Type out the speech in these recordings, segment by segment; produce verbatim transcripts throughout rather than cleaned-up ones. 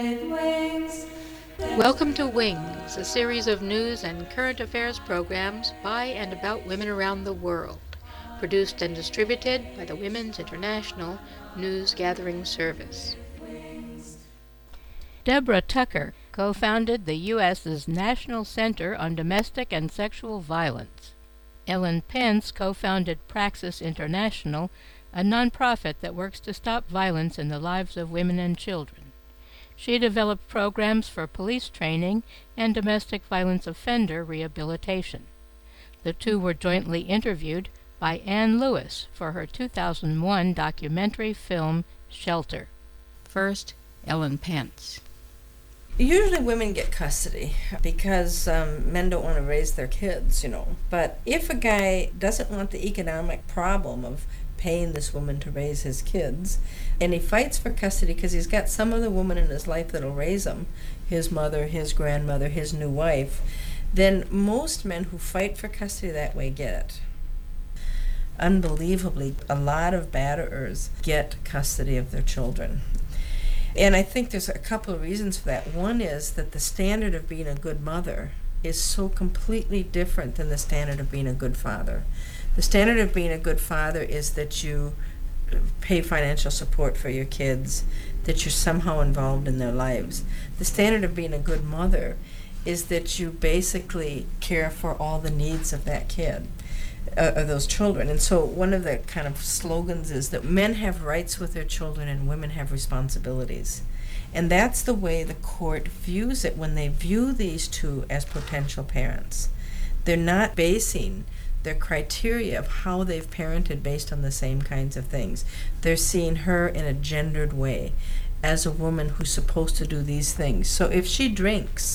Welcome to Wings, a series of news and current affairs programs by and about women around the world, produced and distributed by the Women's International News Gathering Service. Deborah Tucker co-founded the U S's National Center on Domestic and Sexual Violence. Ellen Pence co-founded Praxis International, a nonprofit that works to stop violence in the lives of women and children. She developed programs for police training and domestic violence offender rehabilitation. The two were jointly interviewed by Ann Lewis for her two thousand one documentary film, Shelter. First, Ellen Pence. Usually women get custody because um, men don't want to raise their kids, you know. But if a guy doesn't want the economic problem of paying this woman to raise his kids, and he fights for custody because he's got some other woman in his life that'll raise him, his mother, his grandmother, his new wife, then most men who fight for custody that way get it. Unbelievably, a lot of batterers get custody of their children. And I think there's a couple of reasons for that. One is that the standard of being a good mother is so completely different than the standard of being a good father. The standard of being a good father is that you pay financial support for your kids, that you're somehow involved in their lives. The standard of being a good mother is that you basically care for all the needs of that kid, uh, of those children. And so one of the kind of slogans is that men have rights with their children and women have responsibilities. And that's the way the court views it when they view these two as potential parents. They're not basing their criteria of how they've parented based on the same kinds of things. They're seeing her in a gendered way as a woman who's supposed to do these things. So if she drinks,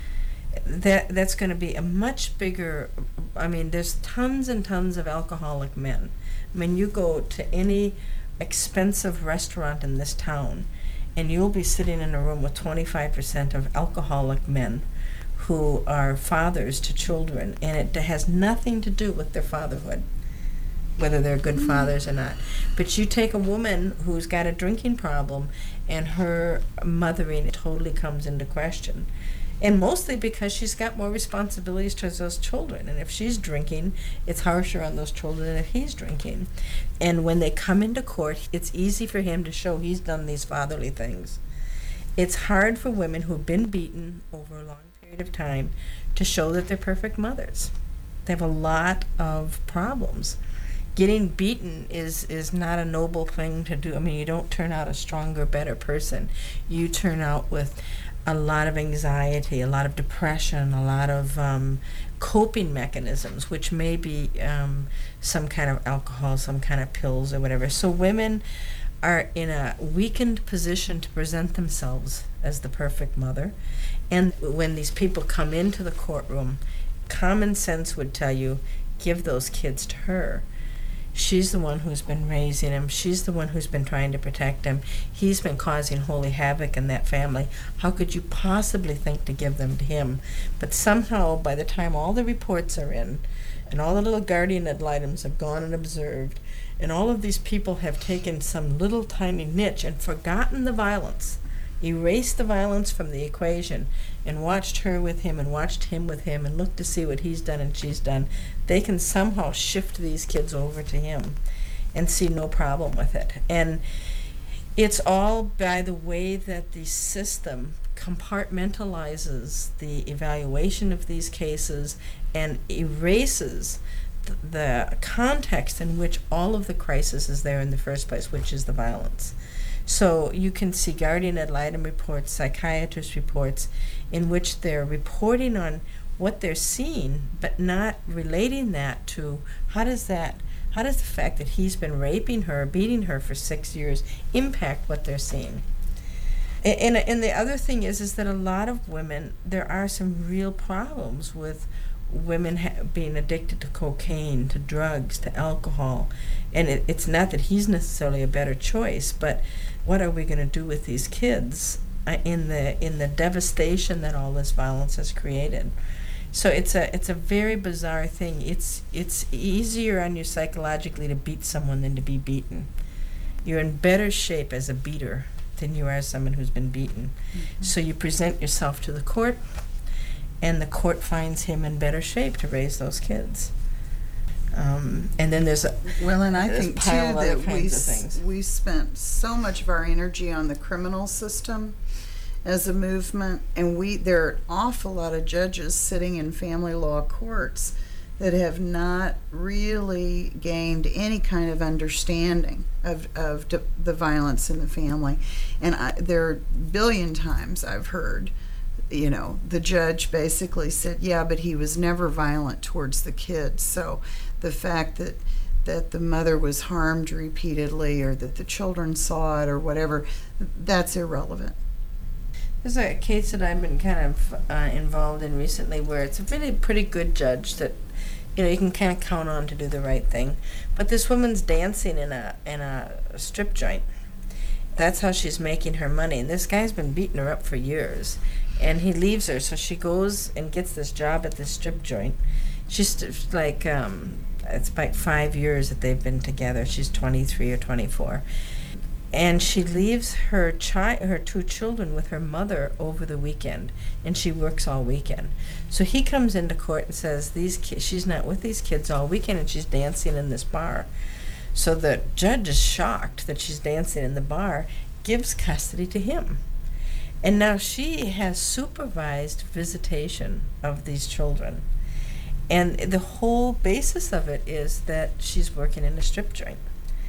that that's going to be a much bigger, I mean, there's tons and tons of alcoholic men. I mean, you go to any expensive restaurant in this town, and you'll be sitting in a room with twenty-five percent of alcoholic men who are fathers to children, and it has nothing to do with their fatherhood, whether they're good fathers or not. But you take a woman who's got a drinking problem, and her mothering totally comes into question. And mostly because she's got more responsibilities towards those children. And if she's drinking, it's harsher on those children than if he's drinking. And when they come into court, it's easy for him to show he's done these fatherly things. It's hard for women who've been beaten over a long period of time to show that they're perfect mothers. They have a lot of problems. Getting beaten is is not a noble thing to do. I mean, you don't turn out a stronger, better person. You turn out with a lot of anxiety, a lot of depression, a lot of um, coping mechanisms, which may be um, some kind of alcohol, some kind of pills or whatever. So women are in a weakened position to present themselves as the perfect mother. And when these people come into the courtroom, common sense would tell you, give those kids to her. She's the one who's been raising him. She's the one who's been trying to protect him. He's been causing holy havoc in that family. How could you possibly think to give them to him? But somehow, by the time all the reports are in, and all the little guardian ad litems have gone and observed, and all of these people have taken some little tiny niche and forgotten the violence, erased the violence from the equation, and watched her with him and watched him with him and looked to see what he's done and she's done, they can somehow shift these kids over to him and see no problem with it. And it's all by the way that the system compartmentalizes the evaluation of these cases and erases th- the context in which all of the crisis is there in the first place, which is the violence. So you can see guardian ad litem reports, psychiatrist reports, in which they're reporting on what they're seeing, but not relating that to how does that, how does the fact that he's been raping her, beating her for six years impact what they're seeing. And, and, and the other thing is, is that a lot of women, there are some real problems with women ha- being addicted to cocaine, to drugs, to alcohol. And it, it's not that he's necessarily a better choice, but what are we going to do with these kids uh, in the in the devastation that all this violence has created? So it's a it's a very bizarre thing. It's it's easier on you psychologically to beat someone than to be beaten. You're in better shape as a beater than you are someone who's been beaten. Mm-hmm. So you present yourself to the court, and the court finds him in better shape to raise those kids. Um, and then there's a Well, and I there's think a too pile of other that we kinds of s- things. we spent so much of our energy on the criminal system as a movement, and we there are an awful lot of judges sitting in family law courts that have not really gained any kind of understanding of of d- the violence in the family. And I, there are a billion times I've heard, you know, the judge basically said, yeah, but he was never violent towards the kids. So the fact that that the mother was harmed repeatedly, or that the children saw it, or whatever, that's irrelevant. There's a case that I've been kind of uh, involved in recently where it's a really pretty good judge that, you know, you can kind of count on to do the right thing. But this woman's dancing in a in a strip joint. That's how she's making her money. And this guy's been beating her up for years. And he leaves her, so she goes and gets this job at this strip joint. She's st- like, um, it's like five years that they've been together. She's twenty-three or twenty-four. And she leaves her chi- her two children with her mother over the weekend, and she works all weekend. So he comes into court and says these ki- she's not with these kids all weekend, and she's dancing in this bar. So the judge is shocked that she's dancing in the bar, gives custody to him. And now she has supervised visitation of these children. And the whole basis of it is that she's working in a strip joint.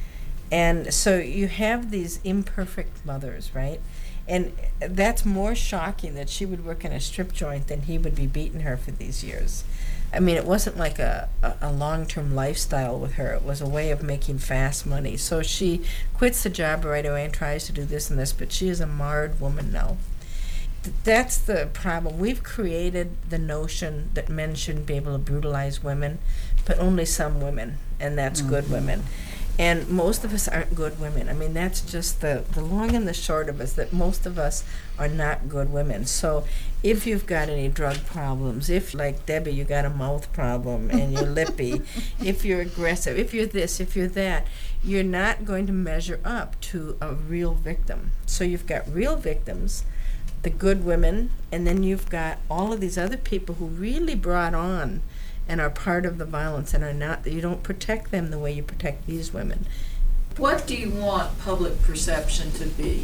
And so you have these imperfect mothers, right? And that's more shocking that she would work in a strip joint than he would be beating her for these years. I mean, it wasn't like a, a, a long-term lifestyle with her. It was a way of making fast money. So she quits the job right away and tries to do this and this, but she is a marred woman now. Th- That's the problem. We've created the notion that men shouldn't be able to brutalize women, but only some women, and that's good Mhm. women. And most of us aren't good women. I mean, that's just the, the long and the short of us, that most of us are not good women. So if you've got any drug problems, if, like Debbie, you got a mouth problem and you're lippy, if you're aggressive, if you're this, if you're that, you're not going to measure up to a real victim. So you've got real victims, the good women, and then you've got all of these other people who really brought on and are part of the violence and are not, you don't protect them the way you protect these women. What do you want public perception to be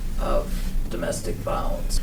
of domestic violence?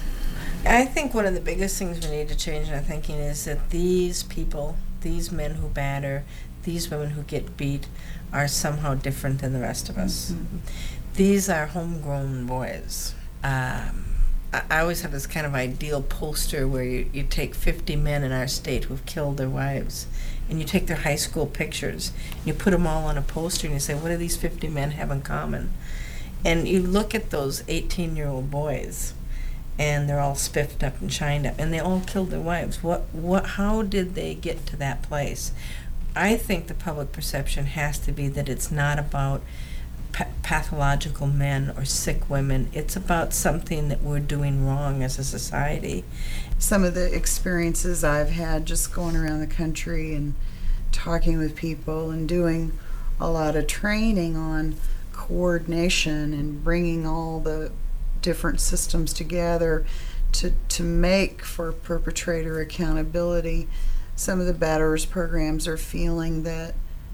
I think one of the biggest things we need to change in our thinking is that these people, these men who batter, these women who get beat, are somehow different than the rest of us. Mhm. These are homegrown boys. Um, I I always have this kind of ideal poster where you, you take fifty men in our state who've killed their wives, and you take their high school pictures, and you put them all on a poster, and you say, what do these fifty men have in common? And you look at those eighteen-year-old boys, and they're all spiffed up and shined up, and they all killed their wives. What, what, how did they get to that place? I think the public perception has to be that it's not about pa- pathological men or sick women. It's about something that we're doing wrong as a society. Some of the experiences I've had just going around the country and talking with people and doing a lot of training on coordination and bringing all the different systems together to, to make for perpetrator accountability. Some of the batterers programs are feeling that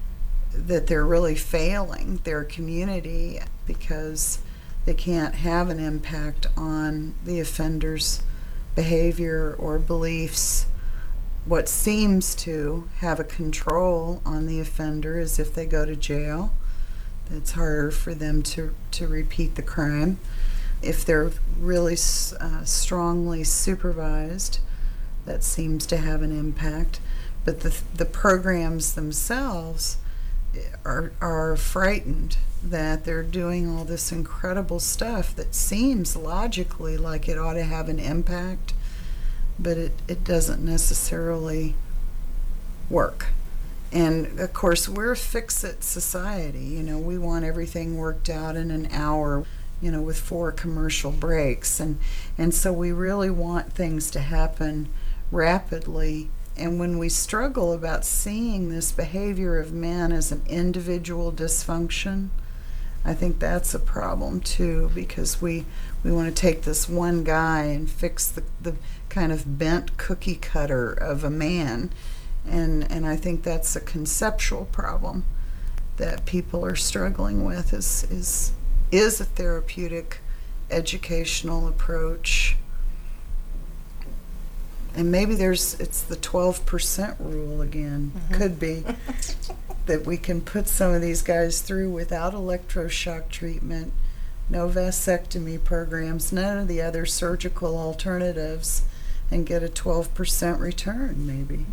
that they're really failing their community because they can't have an impact on the offender's behavior or beliefs. What seems to have a control on the offender is if they go to jail. It's harder for them to, to repeat the crime. If they're really uh, strongly supervised, that seems to have an impact. But the the programs themselves are are frightened that they're doing all this incredible stuff that seems logically like it ought to have an impact, but it, it doesn't necessarily work. And of course, we're a fix-it society. You know, we want everything worked out in an hour, you know, with four commercial breaks. And, and so we really want things to happen rapidly. And when we struggle about seeing this behavior of men as an individual dysfunction, I think that's a problem too, because we we want to take this one guy and fix the, the kind of bent cookie cutter of a man, and and I think that's a conceptual problem that people are struggling with. Is is is a therapeutic, educational approach. And maybe there's, it's the twelve percent rule again. Mm-hmm. Could be that we can put some of these guys through without electroshock treatment, no vasectomy programs, none of the other surgical alternatives, and get a twelve percent return, maybe.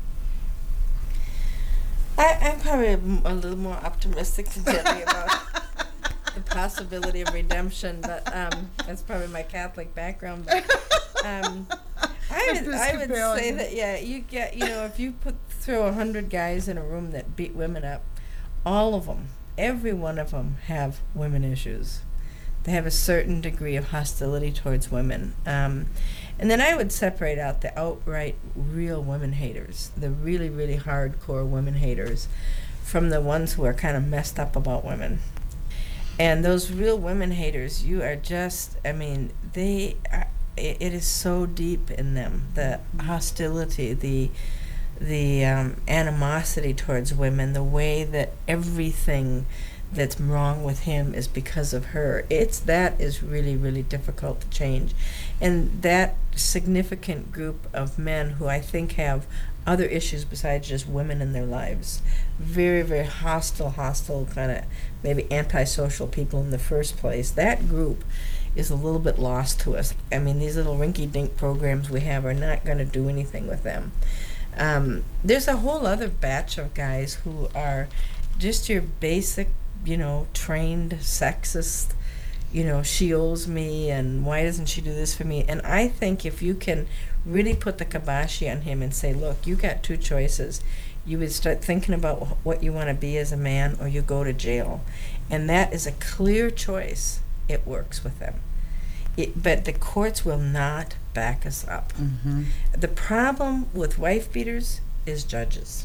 I, I'm probably a, m- a little more optimistic than Jenny about the possibility of redemption, but um, that's probably my Catholic background. But, um, I would, I would say that, yeah, you get, you know, if you put throw a hundred guys in a room that beat women up, all of them, every one of them have women issues. They have a certain degree of hostility towards women. Um, and then I would separate out the outright real women haters, the really, really hardcore women haters, from the ones who are kind of messed up about women. And those real women haters, you are just, I mean, they are, it, it is so deep in them, the hostility, the the um, animosity towards women, the way that everything that's wrong with him is because of her. It's that is really, really difficult to change. And that significant group of men who I think have other issues besides just women in their lives, very, very hostile, hostile kind of maybe antisocial people in the first place, that group is a little bit lost to us. I mean, these little rinky-dink programs we have are not going to do anything with them. Um, there's a whole other batch of guys who are just your basic, you know, trained sexist, you know, she owes me and why doesn't she do this for me? And I think if you can really put the kibosh on him and say, look, you got two choices. You would start thinking about wh- what you want to be as a man, or you go to jail. And that is a clear choice. It works with them. It, but the courts will not back us up. Mm-hmm. The problem with wife beaters is judges.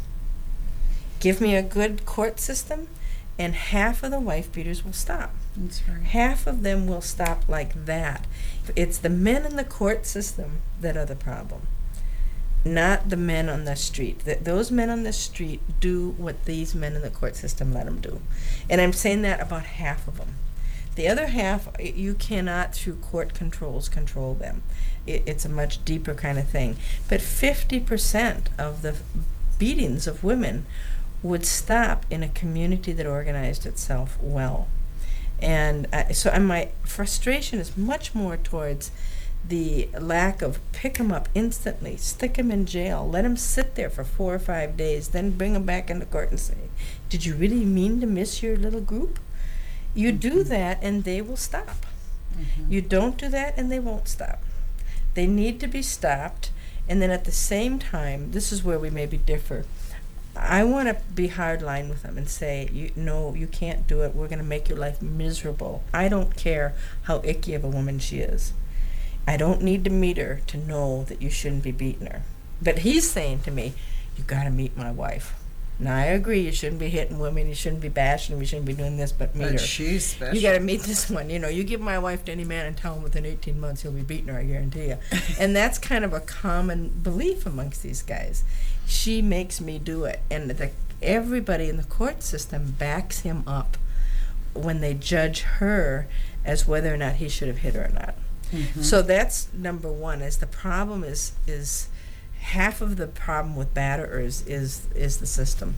Give me a good court system, and half of the wife beaters will stop. That's right. Half of them will stop like that. It's the men in the court system that are the problem, not the men on the street. Th- those men on the street do what these men in the court system let them do. And I'm saying that about half of them. The other half, you cannot, through court controls, control them. It, it's a much deeper kind of thing. But fifty percent of the beatings of women would stop in a community that organized itself well. And uh, so and my frustration is much more towards the lack of pick them up instantly, stick them in jail, let them sit there for four or five days, then bring them back into court and say, did you really mean to miss your little group? You do that and they will stop. Mm-hmm. You don't do that and they won't stop. They need to be stopped, and then at the same time, this is where we maybe differ. I want to be hardline with them and say, you, no, you can't do it. We're going to make your life miserable. I don't care how icky of a woman she is. I don't need to meet her to know that you shouldn't be beating her. But he's saying to me, you got to meet my wife. Now, I agree, you shouldn't be hitting women, you shouldn't be bashing them, you shouldn't be doing this, but meet But her. she's special. You got to meet this one. You know, you give my wife to any man and tell him within eighteen months he'll be beating her, I guarantee you. And that's kind of a common belief amongst these guys. She makes me do it. And the, everybody in the court system backs him up when they judge her as whether or not he should have hit her or not. Mm-hmm. So that's number one, is the problem is is half of the problem with batterers is is the system.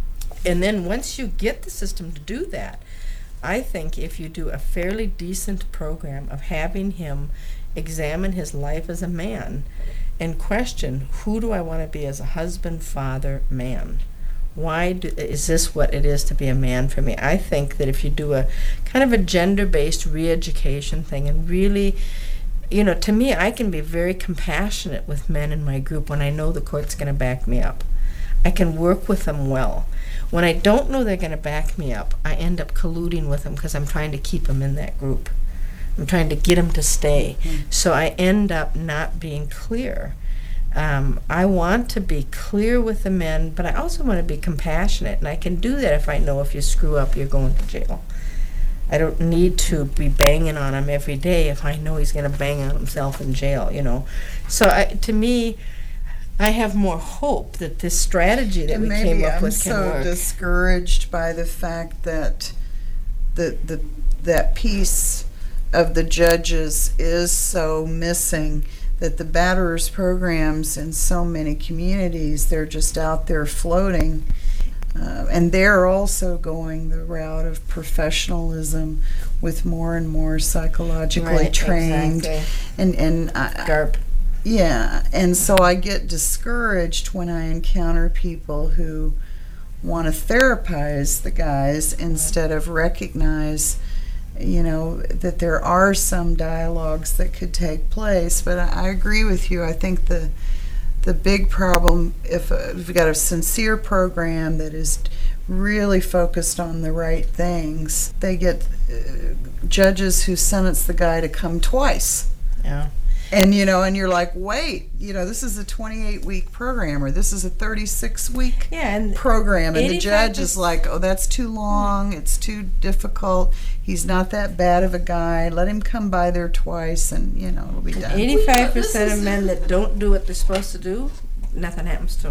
And then once you get the system to do that, I think if you do a fairly decent program of having him examine his life as a man and question, who do I want to be as a husband, father, man? Why do, is this what it is to be a man for me? I think that if you do a kind of a gender-based re-education thing and really, you know, to me, I can be very compassionate with men in my group when I know the court's going to back me up. I can work with them well. When I don't know they're going to back me up, I end up colluding with them because I'm trying to keep them in that group. I'm trying to get them to stay. Mm-hmm. So I end up not being clear. Um, I want to be clear with the men, but I also want to be compassionate, and I can do that if I know if you screw up, you're going to jail. I don't need to be banging on him every day if I know he's going to bang on himself in jail, you know. So I, to me, I have more hope that this strategy that And we maybe came up I'm with can so work. discouraged by the fact that the the that piece of the judges is so missing, that the batterers programs in so many communities, they're just out there floating. Uh, and they're also going the route of professionalism with more and more psychologically Right, trained. exactly. And, and I, GARP. yeah, and so I get discouraged when I encounter people who want to therapize the guys instead of recognize, you know, that there are some dialogues that could take place. But I, I agree with you. I think the the big problem, if, uh, if we've got a sincere program that is really focused on the right things, they get uh, judges who sentence the guy to come twice. Yeah. And, you know, and you're like, wait, you know, this is a twenty-eight week program, or this is a thirty-six week Yeah, and program. And the eighty-five judge is like, oh, that's too long. It's too difficult. He's not that bad of a guy. Let him come by there twice and, you know, it'll be done. eighty-five percent This of is- men that don't do what they're supposed to do, nothing happens to them.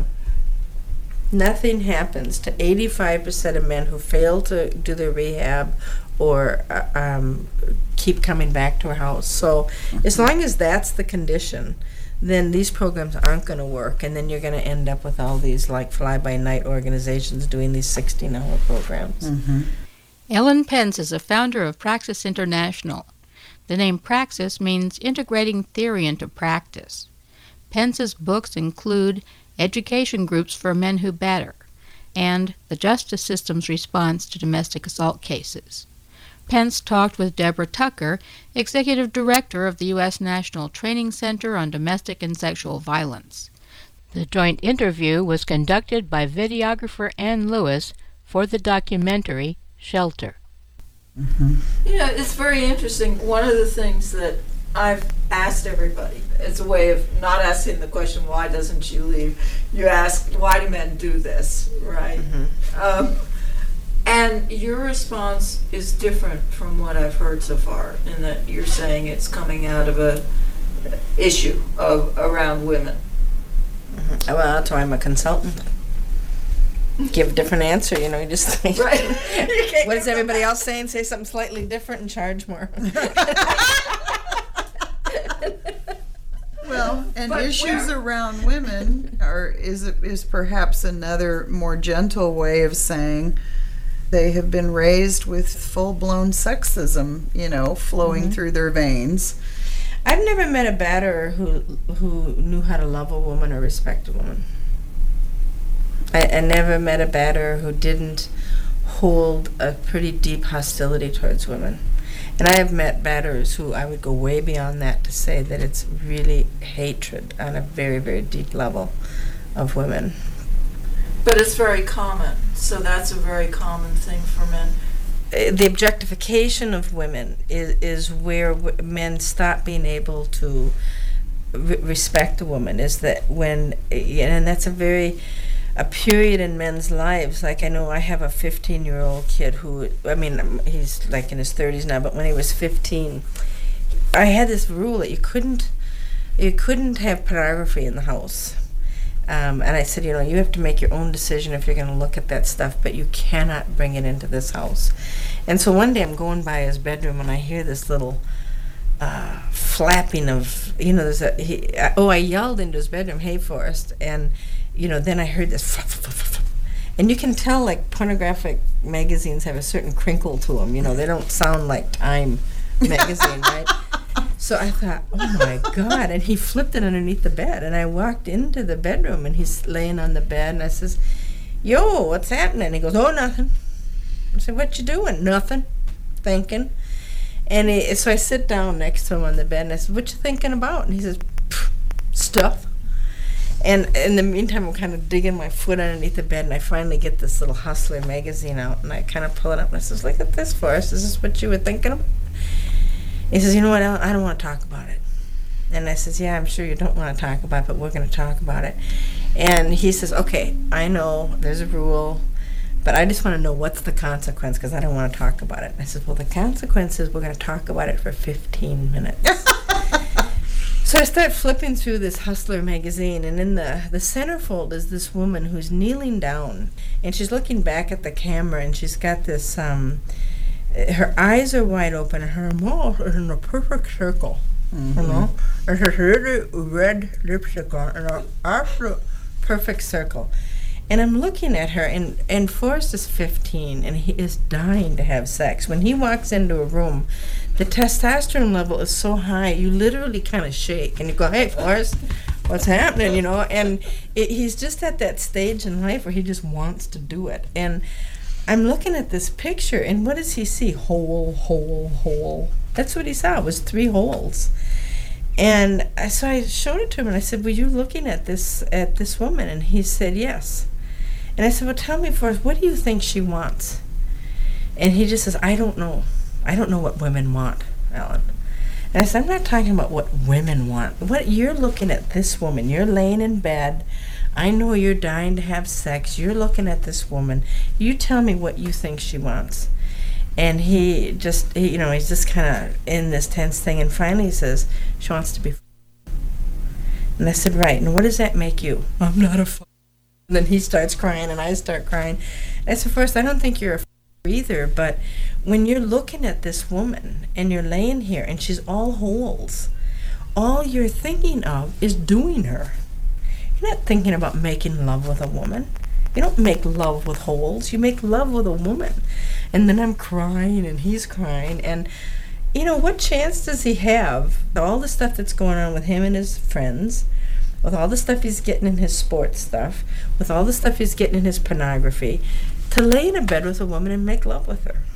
Nothing happens to eighty-five percent of men who fail to do their rehab or uh, um, keep coming back to a house. So as long as that's the condition, then these programs aren't going to work, and then you're going to end up with all these like fly-by-night organizations doing these sixteen-hour programs. Mm-hmm. Ellen Pence is a founder of Praxis International. The name Praxis means integrating theory into practice. Pence's books include Education Groups for Men Who Batter and The Justice System's Response to Domestic Assault Cases. Pence talked with Deborah Tucker, Executive Director of the U S National Training Center on Domestic and Sexual Violence. The joint interview was conducted by videographer Ann Lewis for the documentary Shelter. Mm-hmm. You know, it's very interesting. One of the things that I've asked everybody, it's a way of not asking the question, why doesn't she leave? You ask, why do men do this, right? Mm-hmm. Um, and your response is different from what I've heard so far, in that you're saying it's coming out of a issue of around women. Mm-hmm. Well, that's why I'm a consultant. Give a different answer, you know, you just think, Right. what is everybody else saying? Say something slightly different and charge more. Well, and But issues where- around women are is is perhaps another more gentle way of saying they have been raised with full-blown sexism, you know, flowing Mm-hmm. through their veins. I've never met a batterer who who knew how to love a woman or respect a woman. I, I never met a batterer who didn't hold a pretty deep hostility towards women. And I have met batterers who I would go way beyond that to say that it's really hatred on a very, very deep level of women. But it's very common, so that's a very common thing for men. Uh, The objectification of women is, is where w- men stop being able to re- respect a woman, is that when, and that's a very, a period in men's lives. Like, I know I have a fifteen-year-old kid who, I mean, he's like in his thirties now, but when he was fifteen, I had this rule that you couldn't, you couldn't have pornography in the house. Um, and I said, you know, you have to make your own decision if you're going to look at that stuff, but you cannot bring it into this house. And so one day I'm going by his bedroom and I hear this little uh, flapping of, you know, there's a, he, uh, oh, I yelled into his bedroom, "Hey, Forrest," and, you know, then I heard this flap, flap, flap, flap. And you can tell, like, pornographic magazines have a certain crinkle to them, you know, they don't sound like Time magazine, right? So I thought, oh my God, and he flipped it underneath the bed, and I walked into the bedroom, and he's laying on the bed, and I says, "Yo, what's happening?" He goes, "Oh, nothing." I said, "What you doing?" "Nothing, thinking." And he, so I sit down next to him on the bed, and I said, "What you thinking about?" And he says, "Stuff." And in the meantime, I'm kind of digging my foot underneath the bed, and I finally get this little Hustler magazine out, and I kind of pull it up, and I says, "Look at this, Forrest. Is this what you were thinking of?" He says, "You know what, Ellen, I don't want to talk about it." And I says, "Yeah, I'm sure you don't want to talk about it, but we're going to talk about it." And he says, "Okay, I know there's a rule, but I just want to know what's the consequence because I don't want to talk about it. I said, well, the consequence is we're going to talk about it for fifteen minutes. So I start flipping through this Hustler magazine, and in the, the centerfold is this woman who's kneeling down, and she's looking back at the camera, and she's got this, um, her eyes are wide open, and her mouth is in a perfect circle, mm-hmm. you know? And her really red lipstick on, and an absolute perfect circle. And I'm looking at her, and, and Forrest is fifteen, and he is dying to have sex. When he walks into a room, the testosterone level is so high, you literally kind of shake, and you go, hey, Forrest, what's happening, you know? And it, he's just at that stage in life where he just wants to do it. And I'm looking at this picture, and what does he see? Hole, hole, hole. That's what he saw, was three holes. And I, so I showed it to him, and I said, were you looking at this at this woman? And he said, yes. And I said, well, tell me first, what do you think she wants? And he just says, I don't know. I don't know what women want, Ellen. And I said, I'm not talking about what women want. What you're looking at this woman. You're laying in bed. I know you're dying to have sex. You're looking at this woman. You tell me what you think she wants. And he just, he, you know, he's just kind of in this tense thing. And finally he says, she wants to be f-. And I said, right. And what does that make you? I'm not a f-. And then he starts crying, and I start crying. And I said, first, I don't think you're a f- either, but when you're looking at this woman, and you're laying here, and she's all holes, all you're thinking of is doing her. You're not thinking about making love with a woman. You don't make love with holes. You make love with a woman. And then I'm crying, and he's crying, and you know, what chance does he have, all the stuff that's going on with him and his friends, with all the stuff he's getting in his sports stuff, with all the stuff he's getting in his pornography, to lay in a bed with a woman and make love with her?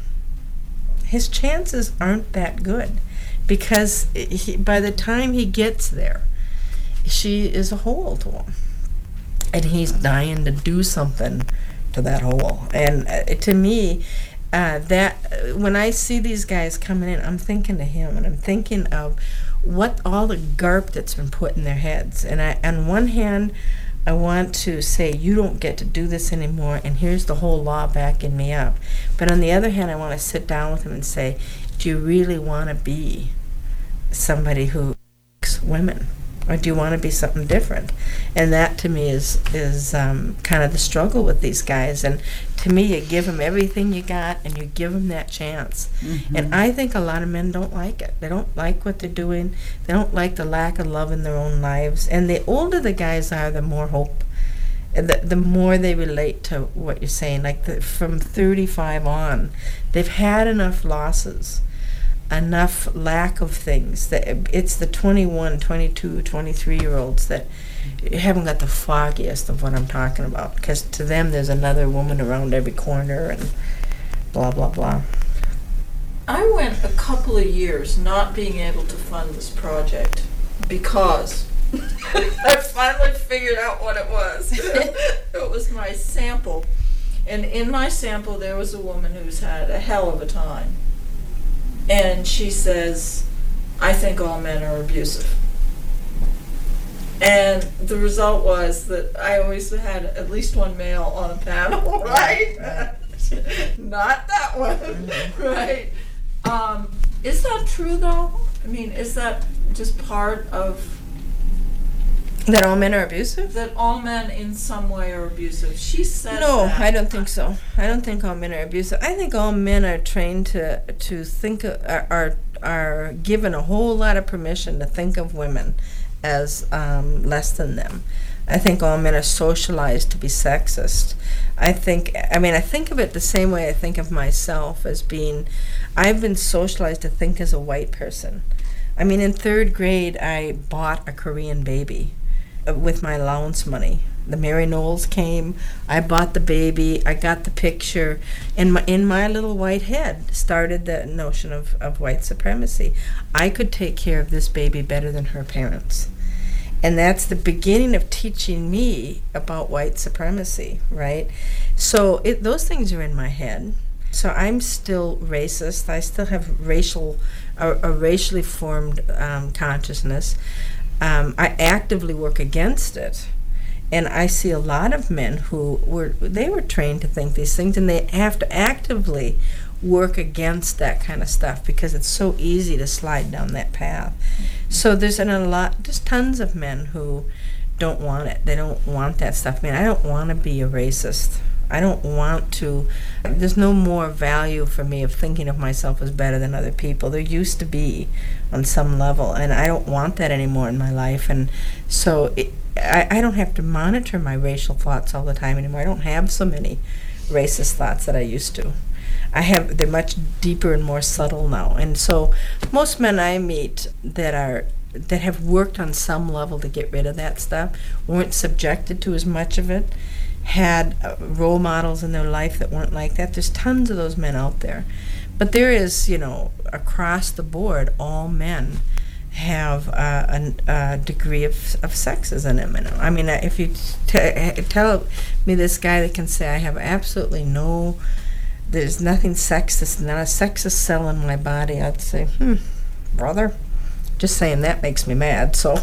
His chances aren't that good, because he, by the time he gets there, she is a hole to him. And he's dying to do something to that hole. And uh, to me, uh, that uh, when I see these guys coming in, I'm thinking to him, and I'm thinking of what all the garp that's been put in their heads. And I, on one hand, I want to say, you don't get to do this anymore, and here's the whole law backing me up. But on the other hand, I want to sit down with him and say, do you really want to be somebody who likes women? Or do you want to be something different? And that, to me, is is um, kind of the struggle with these guys. And to me, you give them everything you got, and you give them that chance. Mm-hmm. And I think a lot of men don't like it. They don't like what they're doing. They don't like the lack of love in their own lives. And the older the guys are, the more hope, the, the more they relate to what you're saying. Like the, from thirty-five on, they've had enough losses, enough lack of things, that it's the twenty-one, twenty-two, twenty-three year olds that haven't got the foggiest of what I'm talking about, because to them there's another woman around every corner and blah blah blah. I went a couple of years not being able to fund this project because I finally figured out what it was. It was my sample, and in my sample there was a woman who's had a hell of a time. And she says, I think all men are abusive. And the result was that I always had at least one male on a panel, right? Not that one, mm-hmm. Right? Um, is that true, though? I mean, is that just part of... That all men are abusive? That all men in some way are abusive. She says No, that. I don't think so. I don't think all men are abusive. I think all men are trained to to think of, are, are are given a whole lot of permission to think of women as um, less than them. I think all men are socialized to be sexist. I think, I mean, I think of it the same way I think of myself as being, I've been socialized to think as a white person. I mean, in third grade, I bought a Korean baby with my allowance money. The Mary Knowles came, I bought the baby, I got the picture, and my, in my little white head started the notion of, of white supremacy. I could take care of this baby better than her parents. And that's the beginning of teaching me about white supremacy, right? So it, those things are in my head. So I'm still racist. I still have racial, a, a racially formed um, consciousness. Um, I actively work against it. And I see a lot of men who were, they were trained to think these things, and they have to actively work against that kind of stuff because it's so easy to slide down that path. So there's an, a lot, there's tons of men who don't want it. They don't want that stuff. I mean, I don't want to be a racist. I don't want to, there's no more value for me of thinking of myself as better than other people. There used to be on some level, and I don't want that anymore in my life. And so it, I, I don't have to monitor my racial thoughts all the time anymore. I don't have so many racist thoughts that I used to. I have, they're much deeper and more subtle now. And so most men I meet that are that have worked on some level to get rid of that stuff, weren't subjected to as much of it, had uh, role models in their life that weren't like that. There's tons of those men out there. But there is, you know, across the board, all men have uh, a, a degree of, of sexism in them. I mean, if you t- tell me this guy that can say, I have absolutely no, there's nothing sexist, not a sexist cell in my body, I'd say, hmm, brother, just saying that makes me mad, so.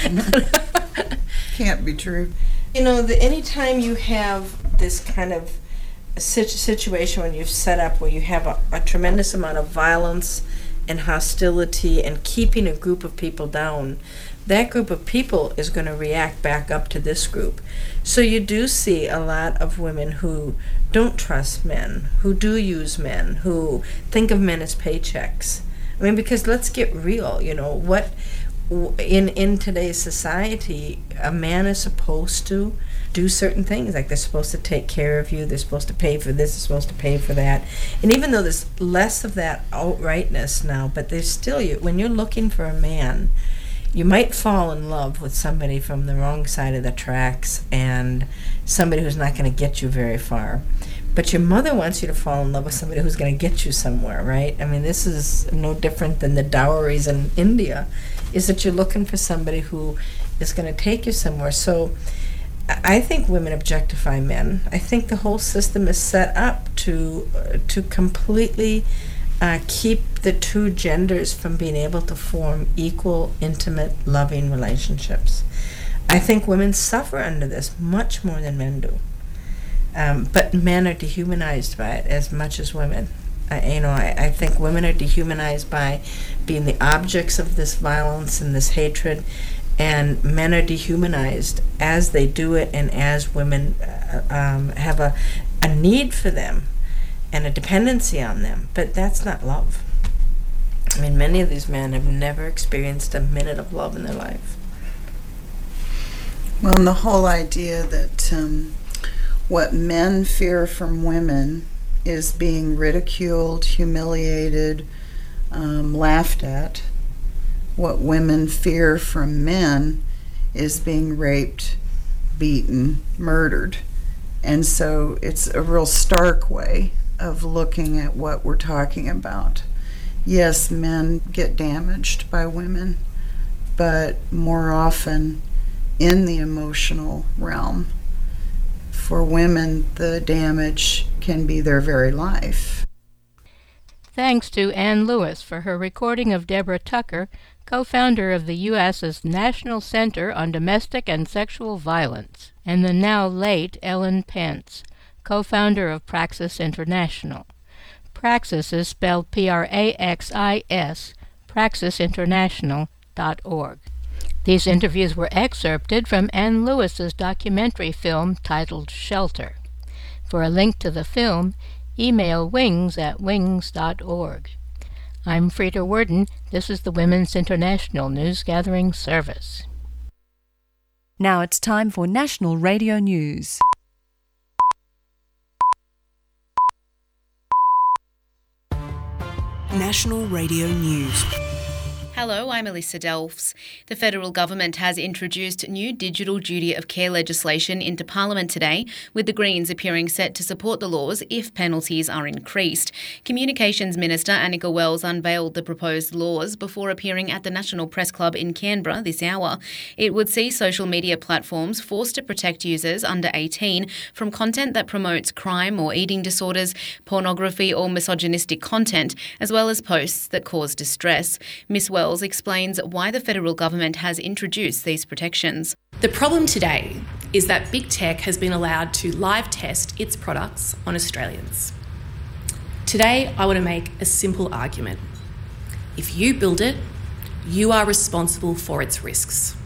Can't be true. You know, the, anytime you have this kind of situ- situation when you've set up where you have a, a tremendous amount of violence and hostility and keeping a group of people down, that group of people is going to react back up to this group. So you do see a lot of women who don't trust men, who do use men, who think of men as paychecks. I mean, because let's get real, you know, what in in today's society, a man is supposed to do certain things, like they're supposed to take care of you, they're supposed to pay for this, they're supposed to pay for that. And even though there's less of that outrightness now, but there's still, you when you're looking for a man, you might fall in love with somebody from the wrong side of the tracks and somebody who's not going to get you very far. But your mother wants you to fall in love with somebody who's going to get you somewhere, right? I mean, this is no different than the dowries in India, is that you're looking for somebody who is going to take you somewhere. So I think women objectify men. I think the whole system is set up to uh, to completely uh, keep the two genders from being able to form equal, intimate, loving relationships. I think women suffer under this much more than men do. Um, but men are dehumanized by it as much as women. I, you know, I, I think women are dehumanized by being the objects of this violence and this hatred, and men are dehumanized as they do it and as women uh, um, have a, a need for them and a dependency on them. But that's not love. I mean, many of these men have never experienced a minute of love in their life. Well, and the whole idea that um, what men fear from women is being ridiculed, humiliated, um, laughed at. What women fear from men is being raped, beaten, murdered. And so it's a real stark way of looking at what we're talking about. Yes, men get damaged by women, but more often in the emotional realm. For women, the damage can be their very life. Thanks to Ann Lewis for her recording of Deborah Tucker, co-founder of the U S's National Center on Domestic and Sexual Violence, and the now late Ellen Pence, co-founder of Praxis International. Praxis is spelled P R A X I S, praxis international dot org. These interviews were excerpted from Ann Lewis's documentary film titled Shelter. For a link to the film, email wings at wings dot org. I'm Frida Worden. This is the Women's International News Gathering Service. Now it's time for National Radio News. National Radio News. Hello, I'm Alyssa Delfs. The federal government has introduced new digital duty of care legislation into Parliament today, with the Greens appearing set to support the laws if penalties are increased. Communications Minister Annika Wells unveiled the proposed laws before appearing at the National Press Club in Canberra this hour. It would see social media platforms forced to protect users under eighteen from content that promotes crime or eating disorders, pornography or misogynistic content, as well as posts that cause distress. Miss Wells explains why the federal government has introduced these protections. The problem today is that big tech has been allowed to live test its products on Australians. Today, I want to make a simple argument. If you build it, you are responsible for its risks.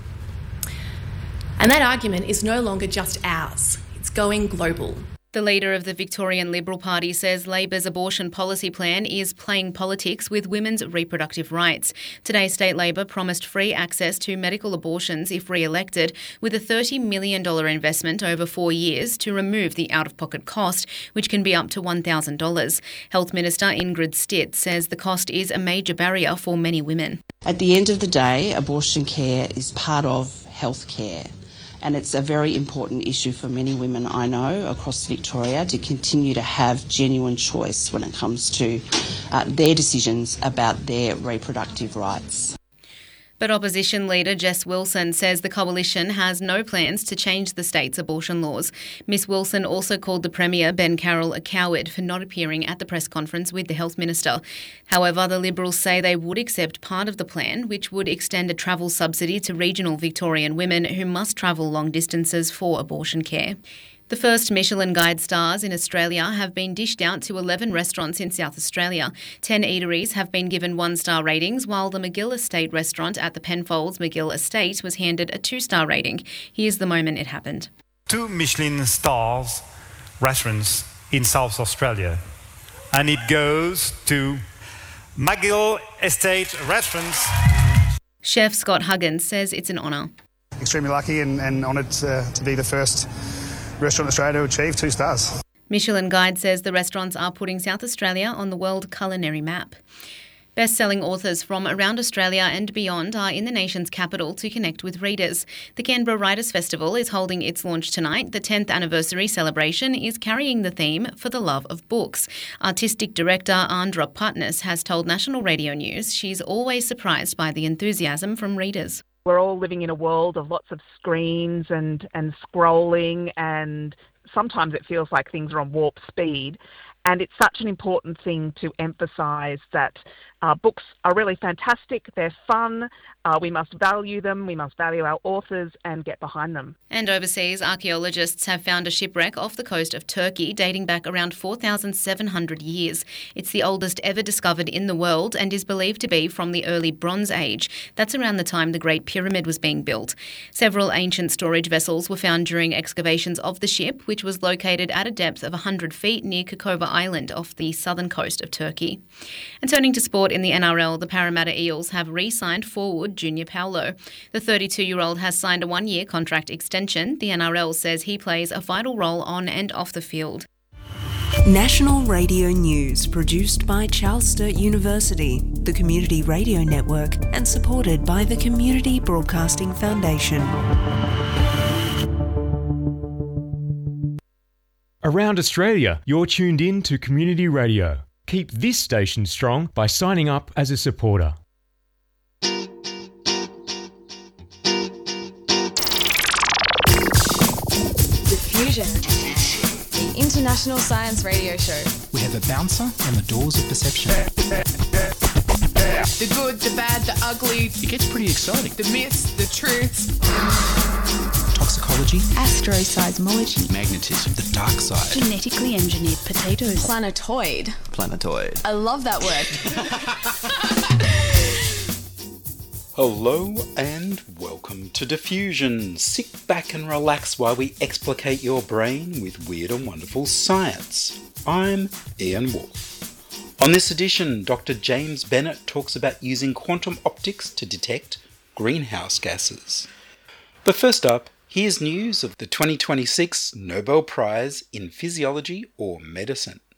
And that argument is no longer just ours, it's going global. The leader of the Victorian Liberal Party says Labor's abortion policy plan is playing politics with women's reproductive rights. Today, State Labor promised free access to medical abortions if re-elected, with a thirty million dollars investment over four years to remove the out-of-pocket cost, which can be up to one thousand dollars. Health Minister Ingrid Stitt says the cost is a major barrier for many women. At the end of the day, abortion care is part of health care. And it's a very important issue for many women I know across Victoria to continue to have genuine choice when it comes to uh, their decisions about their reproductive rights. But opposition leader Jess Wilson says the coalition has no plans to change the state's abortion laws. Miss Wilson also called the Premier, Ben Carroll, a coward for not appearing at the press conference with the Health Minister. However, the Liberals say they would accept part of the plan, which would extend a travel subsidy to regional Victorian women who must travel long distances for abortion care. The first Michelin Guide stars in Australia have been dished out to eleven restaurants in South Australia. Ten eateries have been given one-star ratings, while the McGill Estate restaurant at the Penfolds McGill Estate was handed a two-star rating. Here's the moment it happened. Two Michelin stars restaurants in South Australia, and it goes to McGill Estate Restaurants. Chef Scott Huggins says it's an honour. Extremely lucky and, and honoured to, to be the first restaurant in Australia to achieve two stars. Michelin Guide says the restaurants are putting South Australia on the world culinary map. Best-selling authors from around Australia and beyond are in the nation's capital to connect with readers. The Canberra Writers' Festival is holding its launch tonight. The tenth anniversary celebration is carrying the theme For the Love of Books. Artistic director Andra Putness has told National Radio News she's always surprised by the enthusiasm from readers. We're all living in a world of lots of screens and, and scrolling, and sometimes it feels like things are on warp speed. And it's such an important thing to emphasise that uh, books are really fantastic, they're fun, uh, we must value them, we must value our authors and get behind them. And overseas, archaeologists have found a shipwreck off the coast of Turkey dating back around four thousand seven hundred years. It's the oldest ever discovered in the world and is believed to be from the early Bronze Age. That's around the time the Great Pyramid was being built. Several ancient storage vessels were found during excavations of the ship, which was located at a depth of one hundred feet near Kokova Island off the southern coast of Turkey. And turning to sport in the N R L, the Parramatta Eels have re-signed forward Junior Paulo. The thirty-two-year-old has signed a one-year contract extension. The N R L says he plays a vital role on and off the field. National Radio News, produced by Charles Sturt University, the Community Radio Network, and supported by the Community Broadcasting Foundation. Around Australia, you're tuned in to Community Radio. Keep this station strong by signing up as a supporter. Diffusion, the international science radio show. We have a bouncer on the doors of perception. The good, the bad, the ugly. It gets pretty exciting. The myths, the truths. Toxicology. Astroseismology. Magnetism. The dark side. Genetically engineered potatoes. Planetoid. Planetoid. I love that word. Hello and welcome to Diffusion. Sit back and relax while we explicate your brain with weird and wonderful science. I'm Ian Wolfe. On this edition, Doctor James Bennett talks about using quantum optics to detect greenhouse gases. But first up, here's news of the twenty twenty-six Nobel Prize in Physiology or Medicine.